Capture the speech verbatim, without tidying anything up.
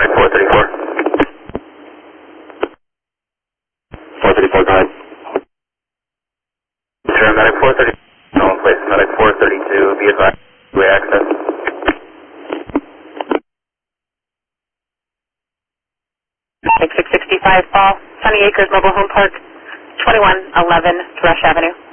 Medic four thirty-four. four thirty-four, go ahead. Sure, Medic four thirty, no in place. Medic four thirty-two, be advised, way access. six six six five, Fall, Sunny Acres Mobile Home Park, twenty-one eleven Thrush Avenue.